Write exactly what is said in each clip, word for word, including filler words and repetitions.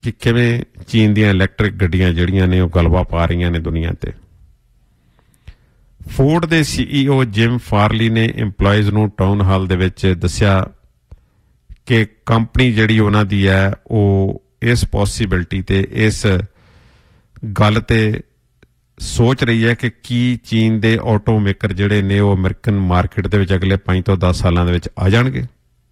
ਕਿ ਕਿਵੇਂ ਚੀਨ ਦੀਆਂ ਇਲੈਕਟ੍ਰਿਕ ਗੱਡੀਆਂ ਜਿਹੜੀਆਂ ਨੇ ਉਹ ਗਲਬਾ ਪਾ ਰਹੀਆਂ ਨੇ ਦੁਨੀਆ ਤੇ। ਫੋਰਡ ਦੇ ਸੀਈਓ ਜਿਮ ਫਾਰਲੀ ਨੇ ਇੰਪਲਾਈਜ਼ ਨੂੰ ਟਾਊਨ ਹਾਲ ਦੇ ਵਿੱਚ ਦੱਸਿਆ ਕਿ ਕੰਪਨੀ ਜਿਹੜੀ ਉਹਨਾਂ ਦੀ ਹੈ ਉਹ ਇਸ ਪੋਸੀਬਿਲਿਟੀ ਤੇ ਇਸ ਗੱਲ ਤੇ ਸੋਚ ਰਹੀ ਹੈ ਕਿ ਕੀ ਚੀਨ ਦੇ ਆਟੋ ਮੇਕਰ ਜਿਹੜੇ ਨੇ ਉਹ ਅਮਰੀਕਨ ਮਾਰਕੀਟ ਦੇ ਵਿੱਚ ਅਗਲੇ ਪੰਜ ਤੋਂ ਦਸ ਸਾਲਾਂ ਦੇ ਵਿੱਚ ਆ ਜਾਣਗੇ।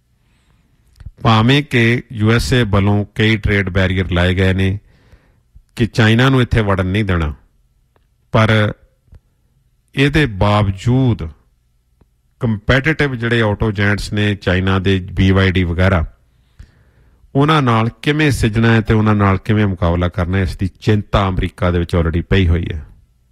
ਭਾਵੇਂ ਕਿ ਯੂ ਐਸ ਏ ਵੱਲੋਂ ਕਈ ਟ੍ਰੇਡ ਬੈਰੀਅਰ ਲਾਏ ਗਏ ਨੇ ਕਿ ਚਾਈਨਾ ਨੂੰ ਇੱਥੇ ਵੜਨ ਨਹੀਂ ਦੇਣਾ, ਪਰ ਇਹਦੇ ਬਾਵਜੂਦ ਕੰਪੈਟੀਟਿਵ ਜਿਹੜੇ ਆਟੋ ਜੈਂਟਸ ਨੇ ਚਾਈਨਾ ਦੇ ਬੀ ਵਾਈ ਡੀ ਵਗੈਰਾ, ਉਹਨਾਂ ਨਾਲ ਕਿਵੇਂ ਸਿੱਝਣਾ ਹੈ ਤੇ ਉਹਨਾਂ ਨਾਲ ਕਿਵੇਂ ਮੁਕਾਬਲਾ ਕਰਨਾ ਹੈ, ਇਸ ਦੀ ਚਿੰਤਾ ਅਮਰੀਕਾ ਦੇ ਵਿੱਚ ਆਲਰੇਡੀ ਪਈ ਹੋਈ ਹੈ।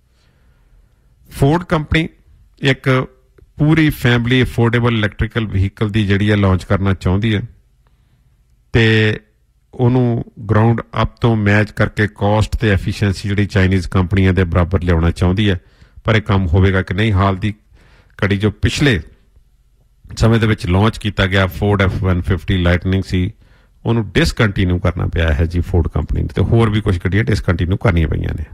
ਫੋਰਡ ਕੰਪਨੀ ਇੱਕ ਪੂਰੀ ਫੈਮਿਲੀ ਅਫੋਰਡੇਬਲ ਇਲੈਕਟ੍ਰੀਕਲ ਵਹੀਕਲ ਦੀ ਜਿਹੜੀ ਹੈ ਲਾਂਚ ਕਰਨਾ ਚਾਹੁੰਦੀ ਹੈ ਤੇ ਉਹਨੂੰ ਗਰਾਊਂਡ ਅਪ ਤੋਂ ਮੈਚ ਕਰਕੇ ਕਾਸਟ ਤੇ ਐਫੀਸ਼ੀਐਂਸੀ ਜਿਹੜੀ ਚਾਈਨੀਜ਼ ਕੰਪਨੀਆਂ ਦੇ ਬਰਾਬਰ ਲਿਆਉਣਾ ਚਾਹੁੰਦੀ ਹੈ। ਪਰ ਇਹ ਕੰਮ ਹੋਵੇਗਾ ਕਿ ਨਹੀਂ? ਹਾਲ ਦੀ ਘੜੀ ਜੋ ਪਿਛਲੇ ਸਮੇਂ ਦੇ ਵਿੱਚ ਲਾਂਚ ਕੀਤਾ ਗਿਆ ਫੋਰਡ ਐਫ ਇੱਕ ਸੌ ਪਚਾਸ ਲਾਈਟਨਿੰਗ ਸੀ, ਉਹਨੂੰ ਡਿਸਕੰਟੀਨਿਊ ਕਰਨਾ ਪਿਆ ਹੈ ਜੀ ਫੋਰਡ ਕੰਪਨੀ ਨੂੰ, ਤੇ ਹੋਰ ਵੀ ਕੁਝ ਗੱਡੀਆਂ ਡਿਸਕੰਟੀਨਿਊ ਕਰਨੀਆਂ ਪਈਆਂ ਨੇ।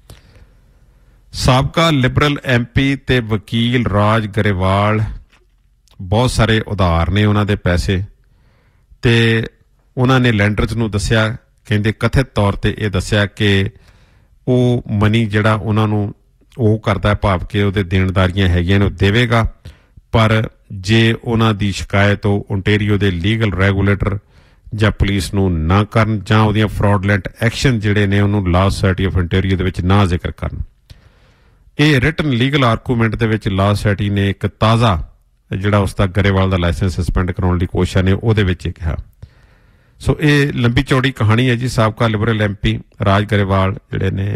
ਸਾਬਕਾ ਲਿਬਰਲ ਐਮ ਪੀ ਤੇ ਵਕੀਲ ਰਾਜ ਗਰੇਵਾਲ, ਬਹੁਤ ਸਾਰੇ ਉਧਾਰ ਨੇ ਉਹਨਾਂ ਦੇ ਪੈਸੇ, ਤੇ ਉਹਨਾਂ ਨੇ ਲੈਂਡਰਜ਼ ਨੂੰ ਦੱਸਿਆ, ਕਹਿੰਦੇ ਕਥਿਤ ਤੌਰ ਤੇ ਇਹ ਦੱਸਿਆ ਕਿ ਉਹ ਮਨੀ ਜਿਹੜਾ ਉਹਨਾਂ ਨੂੰ ਉਹ ਕਰਦਾ, ਭਾਵ ਕਿ ਉਹਦੇ ਦੇਣਦਾਰੀਆਂ ਹੈਗੀਆਂ ਨੇ ਉਹ ਦੇਵੇਗਾ, ਪਰ ਜੇ ਉਹਨਾਂ ਦੀ ਸ਼ਿਕਾਇਤ ਉਹ ਓਨਟੇਰੀਓ ਦੇ ਲੀਗਲ ਰੈਗੂਲੇਟਰ ਜਾਂ ਪੁਲਿਸ ਨੂੰ ਨਾ ਕਰਨ ਜਾਂ ਉਹਦੀਆਂ ਫਰਾਡਲੈਂਟ ਐਕਸ਼ਨ ਜਿਹੜੇ ਨੇ ਉਹਨੂੰ ਲਾਅ ਸੋਸਾਇਟੀ ਆਫ ਓਨਟੇਰੀਓ ਦੇ ਵਿੱਚ ਨਾ ਜ਼ਿਕਰ ਕਰਨ। ਇਹ ਰਿਟਨ ਲੀਗਲ ਆਰਗੂਮੈਂਟ ਦੇ ਵਿੱਚ ਲਾਅ ਸੋਸਾਇਟੀ ਨੇ ਇੱਕ ਤਾਜ਼ਾ ਜਿਹੜਾ ਉਸਦਾ ਗਰੇਵਾਲ ਦਾ ਲਾਇਸੈਂਸ ਸਸਪੈਂਡ ਕਰਾਉਣ ਦੀ ਕੋਸ਼ਿਸ਼ ਨੇ ਉਹਦੇ ਵਿੱਚ ਇਹ ਕਿਹਾ। ਸੋ ਇਹ ਲੰਬੀ ਚੌੜੀ ਕਹਾਣੀ ਹੈ ਜੀ। ਸਾਬਕਾ Liberal M P Raj Grewal ਜਿਹੜੇ ਨੇ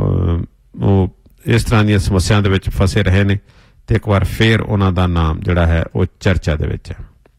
ਉਹ ਇਸ ਤਰ੍ਹਾਂ ਦੀਆਂ ਸਮੱਸਿਆ ਦੇ ਵਿੱਚ ਫਸੇ ਰਹੇ ਨੇ ਤੇ ਇੱਕ ਵਾਰ ਫੇਰ ਉਹਨਾਂ ਦਾ ਨਾਮ ਜਿਹੜਾ ਹੈ ਉਹ ਚਰਚਾ ਦੇ ਵਿੱਚ ਹੈ।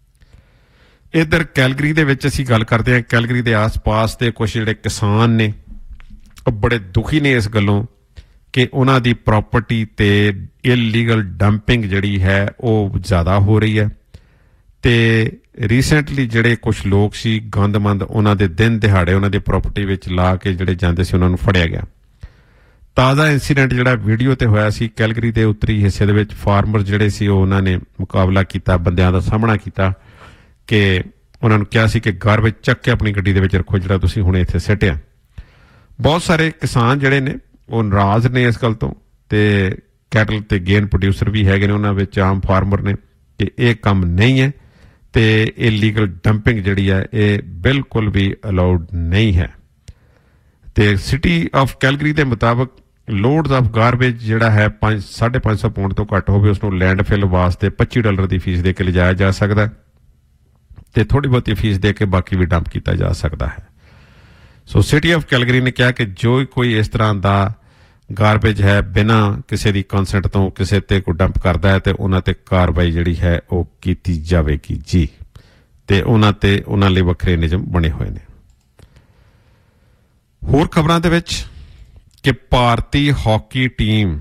ਇੱਧਰ ਕੈਲਗਰੀ ਦੇ ਵਿੱਚ ਅਸੀਂ ਗੱਲ ਕਰਦੇ ਹਾਂ। ਕੈਲਗਰੀ ਦੇ ਆਸ-ਪਾਸ ਦੇ ਕੁਝ ਜਿਹੜੇ ਕਿਸਾਨ ਨੇ ਉਹ ਬੜੇ ਦੁਖੀ ਨੇ ਇਸ ਗੱਲੋਂ ਕਿ ਉਹਨਾਂ ਦੀ ਪ੍ਰਾਪਰਟੀ ਤੇ ਇਲੀਗਲ ਡੰਪਿੰਗ ਜਿਹੜੀ ਹੈ ਉਹ ਜ਼ਿਆਦਾ ਹੋ ਰਹੀ ਹੈ ਤੇ ਰੀਸੈਂਟਲੀ ਜਿਹੜੇ ਕੁਝ ਲੋਕ ਸੀ ਗੰਦਮੰਦ, ਉਹਨਾਂ ਦੇ ਦਿਨ ਦਿਹਾੜੇ ਉਹਨਾਂ ਦੀ ਪ੍ਰਾਪਰਟੀ ਵਿੱਚ ਲਾ ਕੇ ਜਿਹੜੇ ਜਾਂਦੇ ਸੀ ਉਹਨਾਂ ਨੂੰ ਫੜਿਆ ਗਿਆ। ਤਾਜ਼ਾ ਇੰਸੀਡੈਂਟ ਜਿਹੜਾ ਵੀਡੀਓ ਤੇ ਹੋਇਆ ਸੀ ਕੈਲਗਰੀ ਦੇ ਉੱਤਰੀ ਹਿੱਸੇ ਦੇ ਵਿੱਚ, ਫਾਰਮਰ ਜਿਹੜੇ ਸੀ ਉਹ ਉਹਨਾਂ ਨੇ ਮੁਕਾਬਲਾ ਕੀਤਾ, ਬੰਦਿਆਂ ਦਾ ਸਾਹਮਣਾ ਕੀਤਾ ਕਿ ਉਹਨਾਂ ਨੂੰ ਕਿਹਾ ਸੀ ਕਿ ਗਾਰਬੇਜ ਚੱਕ ਕੇ ਆਪਣੀ ਗੱਡੀ ਦੇ ਵਿੱਚ ਰੱਖੋ ਜਿਹੜਾ ਤੁਸੀਂ ਹੁਣੇ ਇੱਥੇ ਸਿੱਟਿਆ। ਬਹੁਤ ਸਾਰੇ ਕਿਸਾਨ ਜਿਹੜੇ ਨੇ ਉਹ ਨਾਰਾਜ਼ ਨੇ ਇਸ ਗੱਲ ਤੋਂ, ਤੇ ਕੈਟਲ ਤੇ ਗੇਨ ਪ੍ਰੋਡਿਊਸਰ ਵੀ ਹੈਗੇ ਨੇ ਉਹਨਾਂ ਵਿੱਚ, ਆਮ ਫਾਰਮਰ ਨੇ, ਕਿ ਇਹ ਕੰਮ ਨਹੀਂ ਹੈ ਤੇ ਇਹ ਲੀਗਲ ਡੰਪਿੰਗ ਜਿਹੜੀ ਹੈ ਇਹ ਬਿਲਕੁਲ ਵੀ ਅਲਾਉਡ ਨਹੀਂ ਹੈ। ਤੇ ਸਿਟੀ ਆਫ ਕੈਲਗਰੀ ਦੇ ਮੁਤਾਬਕ ਲੋਡਸ ਆਫ ਗਾਰਬੇਜ ਜਿਹੜਾ ਹੈ ਪੰਜ ਸਾਢੇ ਪੰਜ ਸੌ ਪੌਂਡ ਤੋਂ ਘੱਟ ਹੋਵੇ ਉਸਨੂੰ ਲੈਂਡਫਿਲ ਵਾਸਤੇ ਪੱਚੀ ਡਾਲਰ ਦੀ ਫੀਸ ਦੇ ਕੇ ਲਿਜਾਇਆ ਜਾ ਸਕਦਾ ਤੇ ਥੋੜੀ ਬਹੁਤੀ ਫੀਸ ਦੇ ਕੇ ਬਾਕੀ ਵੀ ਡੰਪ ਕੀਤਾ ਜਾ ਸਕਦਾ ਹੈ। ਸੋ ਸਿਟੀ ਆਫ ਕੈਲਗਰੀ ਨੇ ਕਿਹਾ ਕਿ ਜੋ ਕੋਈ ਇਸ ਤਰ੍ਹਾਂ ਦਾ ਗਾਰਬੇਜ ਹੈ ਬਿਨਾਂ ਕਿਸੇ ਦੀ ਕੰਸੈਂਟ ਤੋਂ ਕਿਸੇ ਤੇ ਕੋਈ ਡੰਪ ਕਰਦਾ ਹੈ ਤੇ ਉਹਨਾਂ ਤੇ ਕਾਰਵਾਈ ਜਿਹੜੀ ਹੈ ਉਹ ਕੀਤੀ ਜਾਵੇਗੀ ਜੀ, ਤੇ ਉਹਨਾਂ ਤੇ ਉਹਨਾਂ ਲਈ ਵੱਖਰੇ ਨਿਯਮ ਬਣੇ ਹੋਏ ਨੇ। ਹੋਰ ਖਬਰਾਂ ਦੇ ਵਿੱਚ ਕਿ ਭਾਰਤੀ ਹਾਕੀ ਟੀਮ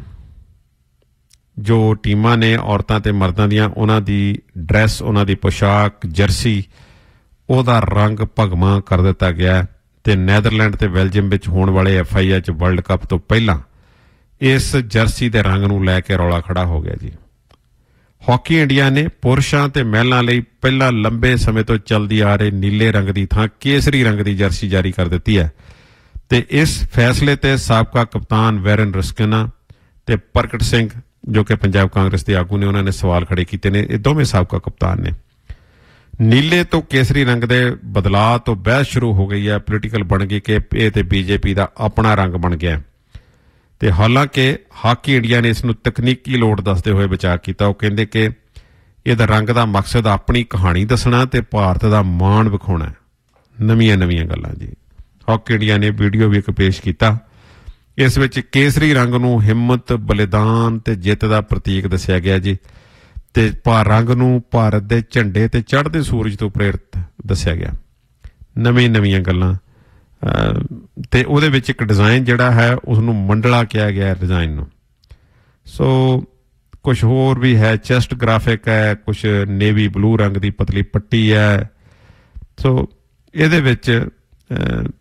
ਜੋ ਟੀਮਾਂ ਨੇ ਔਰਤਾਂ ਤੇ ਮਰਦਾਂ ਦੀਆਂ, ਉਹਨਾਂ ਦੀ ਡਰੈਸ, ਉਹਨਾਂ ਦੀ ਪੋਸ਼ਾਕ, ਜਰਸੀ, ਉਹਦਾ ਰੰਗ ਭਗਵਾਂ ਕਰ ਦਿੱਤਾ ਗਿਆ ਤੇ ਨੈਦਰਲੈਂਡ ਤੇ ਬੈਲਜੀਅਮ ਵਿੱਚ ਹੋਣ ਵਾਲੇ F I H world cup ਤੋਂ ਪਹਿਲਾਂ ਇਸ ਜਰਸੀ ਦੇ ਰੰਗ ਨੂੰ ਲੈ ਕੇ ਰੌਲਾ ਖੜਾ ਹੋ ਗਿਆ ਜੀ। ਹਾਕੀ ਇੰਡੀਆ ਨੇ ਪੁਰਸ਼ਾਂ ਤੇ ਮਹਿਲਾ ਲਈ ਪਹਿਲਾਂ ਲੰਬੇ ਸਮੇਂ ਤੋਂ ਚੱਲਦੀ ਆ ਰਹੀ ਨੀਲੇ ਰੰਗ ਦੀ ਥਾਂ ਕੇਸਰੀ ਰੰਗ ਦੀ ਜਰਸੀ ਜਾਰੀ ਕਰ ਦਿੱਤੀ ਹੈ ਤੇ ਇਸ ਫੈਸਲੇ ਤੇ ਸਾਬਕਾ ਕਪਤਾਨ ਵੈਰਨ ਰਸਕਿਨਾ ਤੇ ਪ੍ਰਗਟ ਸਿੰਘ ਜੋ ਕਿ ਪੰਜਾਬ ਕਾਂਗਰਸ ਦੇ ਆਗੂ ਨੇ, ਉਹਨਾਂ ਨੇ ਸਵਾਲ ਖੜੇ ਕੀਤੇ ਨੇ। ਇਹ ਦੋਵੇਂ ਸਾਬਕਾ ਕਪਤਾਨ ਨੇ। ਨੀਲੇ ਤੋਂ ਕੇਸਰੀ ਰੰਗ ਦੇ ਬਦਲਾਅ ਤੋਂ ਬਹਿਸ ਸ਼ੁਰੂ ਹੋ ਗਈ ਹੈ, ਪੋਲੀਟੀਕਲ ਬਣ ਗਈ ਕਿ ਇਹ ਤੇ ਬੀਜੇਪੀ ਦਾ ਆਪਣਾ ਰੰਗ ਬਣ ਗਿਆ ਤੇ ਹਾਲਾਂਕਿ ਹਾਕੀ ਇੰਡੀਆ ਨੇ ਇਸ ਨੂੰ ਤਕਨੀਕੀ ਲੋੜ ਦੱਸਦੇ ਹੋਏ ਬਚਾਅ ਕੀਤਾ। ਉਹ ਕਹਿੰਦੇ ਕਿ ਇਹਦਾ ਰੰਗ ਦਾ ਮਕਸਦ ਆਪਣੀ ਕਹਾਣੀ ਦੱਸਣਾ ਤੇ ਭਾਰਤ ਦਾ ਮਾਣ ਵਿਖਾਉਣਾ। ਨਵੀਆਂ ਨਵੀਆਂ ਗੱਲਾਂ ਜੀ। ਹਾਕੀ ਇੰਡੀਆ ਨੇ ਵੀਡੀਓ ਵੀ ਇੱਕ ਪੇਸ਼ ਕੀਤਾ। ਇਸ ਵਿੱਚ ਕੇਸਰੀ ਰੰਗ ਨੂੰ ਹਿੰਮਤ, ਬਲੀਦਾਨ ਤੇ ਜਿੱਤ ਦਾ ਪ੍ਰਤੀਕ ਦੱਸਿਆ ਗਿਆ ਜੀ ਤੇ ਭਾ ਰੰਗ ਨੂੰ ਭਾਰਤ ਦੇ ਝੰਡੇ ਤੇ ਚੜ੍ਹਦੇ ਸੂਰਜ ਤੋਂ ਪ੍ਰੇਰਿਤ ਦੱਸਿਆ ਗਿਆ। ਨਵੀਂ ਨਵੀਆਂ ਗੱਲਾਂ ਤੇ ਉਹਦੇ ਵਿੱਚ ਇੱਕ ਡਿਜ਼ਾਈਨ ਜਿਹੜਾ ਹੈ ਉਸਨੂੰ ਮੰਡਲਾ ਕਿਹਾ ਗਿਆ ਡਿਜ਼ਾਈਨ ਨੂੰ। ਸੋ ਕੁਛ ਹੋਰ ਵੀ ਹੈ, ਚੈਸਟ ਗ੍ਰਾਫਿਕ ਹੈ, ਕੁਛ ਨੇਵੀ ਬਲੂ ਰੰਗ ਦੀ ਪਤਲੀ ਪੱਟੀ ਹੈ। ਸੋ ਇਹਦੇ ਵਿੱਚ